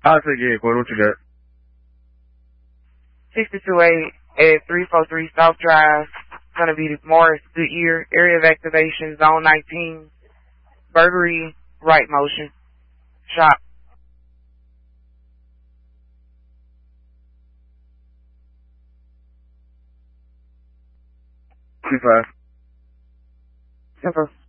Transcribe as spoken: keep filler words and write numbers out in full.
I'll take it, Quinn. What you got? sixty-two A at three forty-three South Drive. It's going to be Morris Goodyear. Area of activation, zone nineteen. Burglary, right motion. Shot. Two five. Simple.